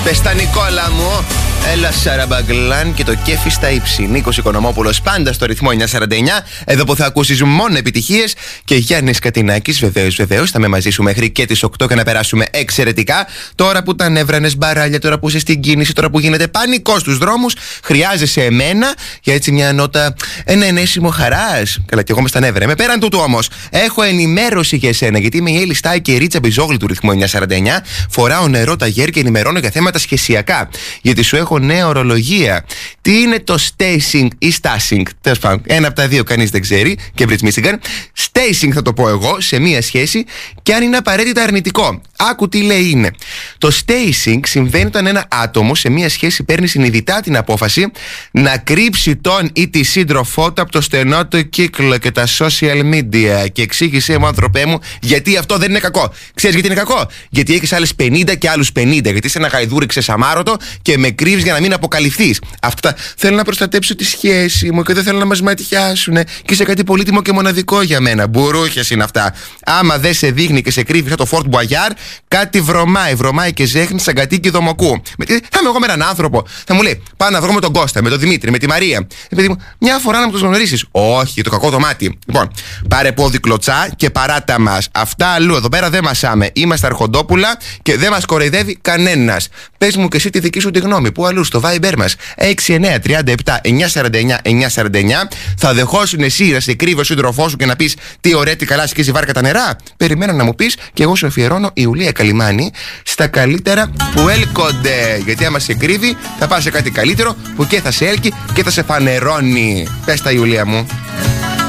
Πες τα Νικόλα μου. Έλα Σαραμπαγκλάν και το κέφι στα ύψη. Νίκος Οικονομόπουλος πάντα στο ρυθμό 949. Εδώ που θα ακούσεις μόνο επιτυχίες. Και Γιάννης Κατινάκης, βεβαίως, θα είμαι μαζί σου μέχρι και τις 8 και να περάσουμε εξαιρετικά. Τώρα που τα νεύρανες μπαράλια, τώρα που είσαι στην κίνηση, τώρα που γίνεται πανικός στους δρόμους, χρειάζεσαι εμένα για έτσι μια νότα, ένα ενέσιμο χαράς. Καλά, και εγώ με στα νεύρα. Με πέραν τούτου όμως, έχω ενημέρωση για εσένα. Γιατί είμαι η Έλλη Στάι και η Ρίτσα Μπιζόγλου του ρυθμού 949. Φοράω νερό ταγέρ και ενημερώνω για θέματα σχεσιακά. Γιατί σου έχω νέα ορολογία. Τι είναι το stacing ή stashing? Τέλος πάντων, ένα από τα δύο κανείς δεν ξέρει. Και Μπριτς Stacing θα το πω εγώ σε μία σχέση και αν είναι απαραίτητα αρνητικό. Άκου τι λέει είναι. Το stacing συμβαίνει όταν ένα άτομο σε μία σχέση παίρνει συνειδητά την απόφαση να κρύψει τον ή τη σύντροφό του από το στενό του κύκλο και τα social media. Και εξήγησέ μου, άνθρωπέ μου, γιατί αυτό δεν είναι κακό. Ξέρεις γιατί είναι κακό? Γιατί έχεις άλλες 50 και άλλους 50. Γιατί είσαι ένα γαϊδούρι ξεσαμάρωτο και με κρύβεις για να μην αποκαλυφθείς. Αυτά θέλω να προστατέψω τη σχέση μου και δεν θέλω να μας ματιάσουνε. Και είσαι κάτι πολύτιμο και μοναδικό για μένα. Μπουρούχες είναι αυτά. Άμα δεν σε δείχνει και σε κρύβει σαν το Fort Boyard, κάτι βρωμάει και ζέχνει σαν κατοίκι δομοκού. Θα είμαι εγώ με έναν άνθρωπο, θα μου λέει: πάω να βρω με τον Κώστα, με τον Δημήτρη, με τη Μαρία. Παιδί μου, μια φορά να μου τους γνωρίσεις. Όχι, το κακό το μάτι. Λοιπόν, πάρε πόδι κλωτσά και παράτα μας. Αυτά αλλού. Εδώ πέρα δεν μασάμε. Είμαστε αρχοντόπουλα και δεν μας κοροϊδεύει κανένας. Πες μου και εσύ τη δική σου τη γνώμη. Πού αλλού, στο Viber μας 6937-949-949. Θα δεχόσουν εσύ να σε κρύβει ο σύντροφός σου και να πεις τι ωραία, τι καλά σκίζει βάρκα τα νερά? Περιμένω να μου πεις και εγώ σου αφιερώνω Ιουλία Καλιμάνη στα καλύτερα που έλκονται. Γιατί άμα σε κρύβει, θα πας σε κάτι καλύτερο που και θα σε έλκει και θα σε φανερώνει. Πες τα, Ιουλία μου.